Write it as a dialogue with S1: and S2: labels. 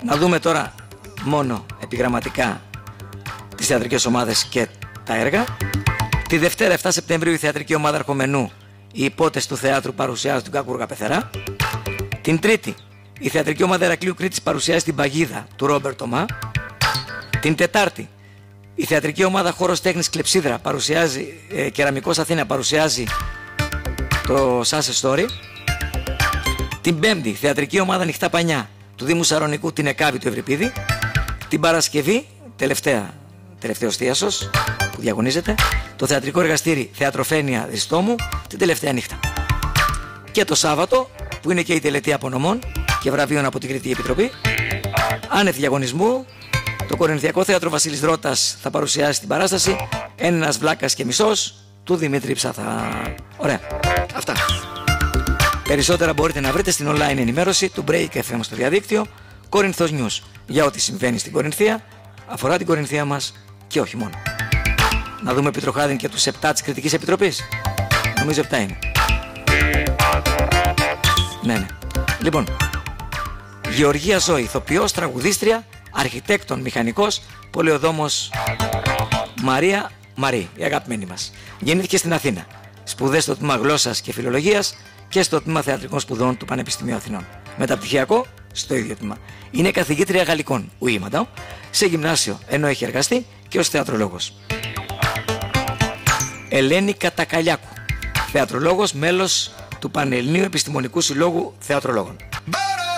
S1: Να δούμε τώρα μόνο επιγραμματικά τις θεατρικές ομάδες και τα έργα. Τη Δευτέρα 7 Σεπτεμβρίου η θεατρική ομάδα Αρχομενού, οι υπότες του θεάτρου, παρουσιάζει τον Κακούργα Πεθερά. Την Τρίτη η θεατρική ομάδα Ηρακλείου Κρήτης παρουσιάζει την Παγίδα του Ρόμπερτ Τομά. Την Τετάρτη η θεατρική ομάδα Χώρος Τέχνης Κλεψίδρα παρουσιάζει, Κεραμικός Αθήνα παρουσιάζει το Success Story. Την Πέμπτη η θεατρική ομάδα Ανοιχτά Πανιά του Δήμου Σαρονικού, την Εκάβη του Ευρυπίδη. Την Παρασκευή, τελευταίος θίασος που διαγωνίζεται, το θεατρικό εργαστήρι Θεατροφένεια Διστόμου, την τελευταία νύχτα. Και το Σάββατο, που είναι και η τελετή απονομών και βραβείων από την Κρητική Επιτροπή, άνευ διαγωνισμού, το Κορινθιακό Θέατρο Βασίλης Δρότας θα παρουσιάσει την παράσταση Ένας Βλάκας και Μισός του Δημήτρη Ψάθα. Ωραία. Αυτά. Περισσότερα μπορείτε να βρείτε στην online ενημέρωση του Break FM στο διαδίκτυο, Κορινθός News, για ό,τι συμβαίνει στην Κορινθία, αφορά την Κορινθία μας και όχι μόνο. Να δούμε επιτροχάδιν και τους 7 της Κρητικής Επιτροπής. Νομίζω 7 είναι. Ναι. Λοιπόν, Γεωργία Ζώη, ηθοποιός, τραγουδίστρια, αρχιτέκτον, μηχανικός, πολεοδόμος Μαρία Μαρή, η αγαπημένη μας. Γεννήθηκε στην Αθήνα. Σπουδές στο τμήμα Γλώσσας και Φιλολογίας και στο τμήμα Θεατρικών Σπουδών του Πανεπιστημίου Αθηνών. Μεταπτυχιακό στο ίδιο τμήμα. Είναι καθηγήτρια γαλλικών, σε γυμνάσιο, ενώ έχει εργαστεί και ως θεατρολόγος. Ελένη Κατακαλιάκου, θεατρολόγος, μέλος του Πανελληνίου Επιστημονικού Συλλόγου Θεατρολόγων.